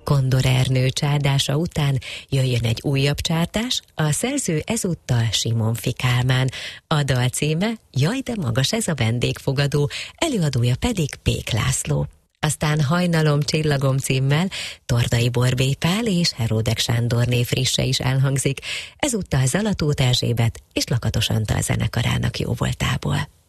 Kondor Ernő csárdása után jöjjön egy újabb csárdás, a szerző ezúttal Simonfi Kálmán. A dal címe Jaj, de magas ez a vendégfogadó, előadója pedig Pék László. Aztán Hajnalom csillagom címmel Tordai Borbély Pál és Heródek Sándorné frisse is elhangzik, ezúttal Zalatóth Erzsébet és Lakatos Antal zenekarának jóvoltából.